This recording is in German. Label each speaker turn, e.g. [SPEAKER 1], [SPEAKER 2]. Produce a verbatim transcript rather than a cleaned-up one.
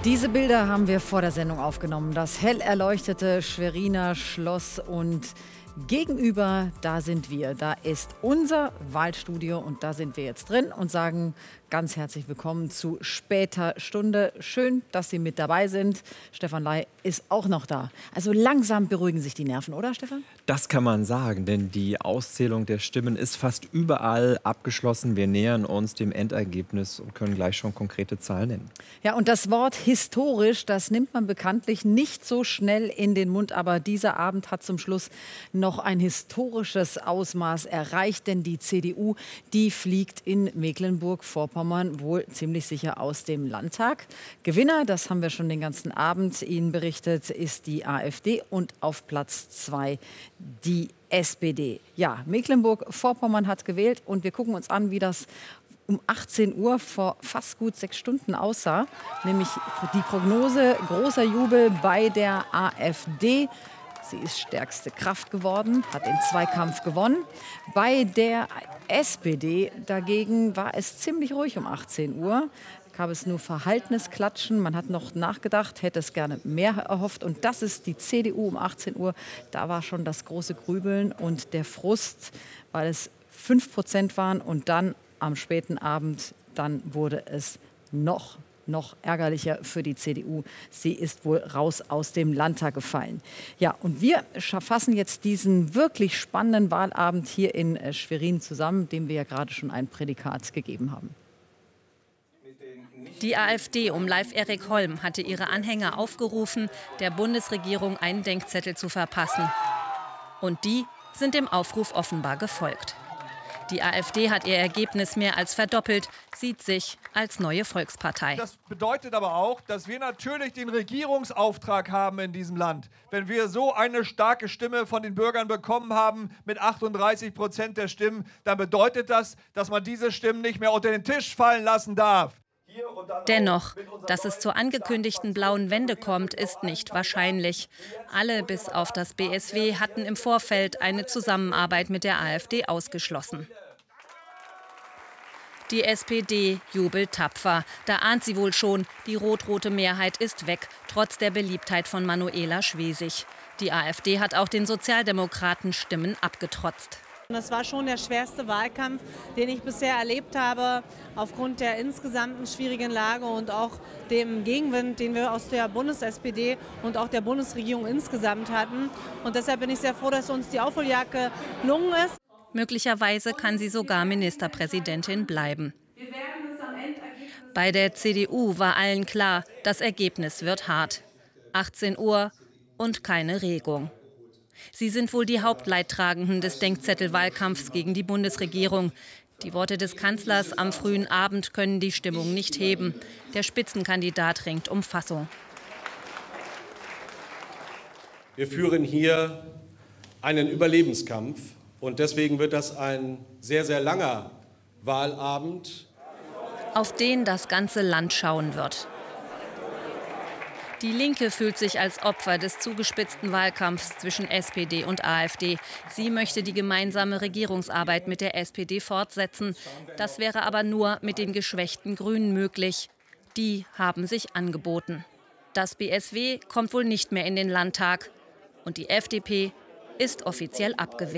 [SPEAKER 1] Diese Bilder haben wir vor der Sendung aufgenommen. Das hell erleuchtete Schweriner Schloss und gegenüber, da sind wir. Da ist unser Wahlstudio und da sind wir jetzt drin und sagen ganz herzlich willkommen zu später Stunde. Schön, dass Sie mit dabei sind. Stefan Ley ist auch noch da. Also langsam beruhigen sich die Nerven, oder Stefan?
[SPEAKER 2] Das kann man sagen, denn die Auszählung der Stimmen ist fast überall abgeschlossen. Wir nähern uns dem Endergebnis und können gleich schon konkrete Zahlen nennen.
[SPEAKER 1] Ja, und das Wort historisch, das nimmt man bekanntlich nicht so schnell in den Mund. Aber dieser Abend hat zum Schluss noch ein historisches Ausmaß erreicht. Denn die C D U, die fliegt in Mecklenburg-Vorpommern wohl ziemlich sicher aus dem Landtag. Gewinner, das haben wir schon den ganzen Abend Ihnen berichtet, ist die AfD und auf Platz zwei die S P D. Ja, Mecklenburg-Vorpommern hat gewählt und wir gucken uns an, wie das um achtzehn Uhr vor fast gut sechs Stunden aussah. Nämlich die Prognose: großer Jubel bei der AfD. Sie ist stärkste Kraft geworden, hat den Zweikampf gewonnen. Bei der S P D dagegen war es ziemlich ruhig um achtzehn Uhr. Gab es nur verhaltenes Klatschen. Man hat noch nachgedacht, hätte es gerne mehr erhofft. Und das ist die C D U um achtzehn Uhr. Da war schon das große Grübeln und der Frust, weil es fünf Prozent waren. Und dann am späten Abend, dann wurde es noch noch ärgerlicher für die C D U. Sie ist wohl raus aus dem Landtag gefallen. Ja, und wir fassen jetzt diesen wirklich spannenden Wahlabend hier in Schwerin zusammen, dem wir ja gerade schon ein Prädikat gegeben haben.
[SPEAKER 3] Die AfD um Leif Erik Holm hatte ihre Anhänger aufgerufen, der Bundesregierung einen Denkzettel zu verpassen. Und die sind dem Aufruf offenbar gefolgt. Die AfD hat ihr Ergebnis mehr als verdoppelt, sieht sich als neue Volkspartei.
[SPEAKER 4] Das bedeutet aber auch, dass wir natürlich den Regierungsauftrag haben in diesem Land. Wenn wir so eine starke Stimme von den Bürgern bekommen haben, mit achtunddreißig Prozent der Stimmen, dann bedeutet das, dass man diese Stimmen nicht mehr unter den Tisch fallen lassen darf.
[SPEAKER 3] Dennoch, dass es zur angekündigten blauen Wende kommt, ist nicht wahrscheinlich. Alle bis auf das B S W hatten im Vorfeld eine Zusammenarbeit mit der AfD ausgeschlossen. Die S P D jubelt tapfer. Da ahnt sie wohl schon, die rot-rote Mehrheit ist weg, trotz der Beliebtheit von Manuela Schwesig. Die AfD hat auch den Sozialdemokraten Stimmen abgetrotzt.
[SPEAKER 5] Das war schon der schwerste Wahlkampf, den ich bisher erlebt habe, aufgrund der insgesamten schwierigen Lage und auch dem Gegenwind, den wir aus der Bundes-S P D und auch der Bundesregierung insgesamt hatten. Und deshalb bin ich sehr froh, dass uns die Aufholjacke gelungen ist.
[SPEAKER 3] Möglicherweise kann sie sogar Ministerpräsidentin bleiben. Bei der C D U war allen klar, das Ergebnis wird hart. achtzehn Uhr und keine Regung. Sie sind wohl die Hauptleidtragenden des Denkzettelwahlkampfs gegen die Bundesregierung. Die Worte des Kanzlers am frühen Abend können die Stimmung nicht heben. Der Spitzenkandidat ringt um Fassung.
[SPEAKER 6] Wir führen hier einen Überlebenskampf und deswegen wird das ein sehr, sehr langer Wahlabend,
[SPEAKER 3] auf den das ganze Land schauen wird. Die Linke fühlt sich als Opfer des zugespitzten Wahlkampfs zwischen S P D und AfD. Sie möchte die gemeinsame Regierungsarbeit mit der S P D fortsetzen. Das wäre aber nur mit den geschwächten Grünen möglich. Die haben sich angeboten. Das B S W kommt wohl nicht mehr in den Landtag. Und die F D P ist offiziell abgewählt.